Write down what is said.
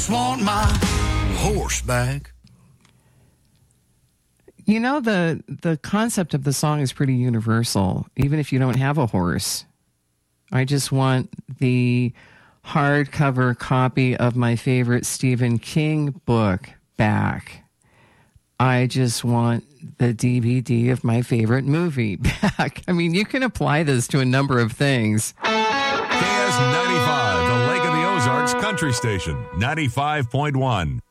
Want my horse back. You know, the concept of the song is pretty universal, even if you don't have a horse. I just want the hardcover copy of my favorite Stephen King book back. I just want the DVD of my favorite movie back. I mean, you can apply this to a number of things. KS95, the Lake of the Ozarks Country Station, 95.1.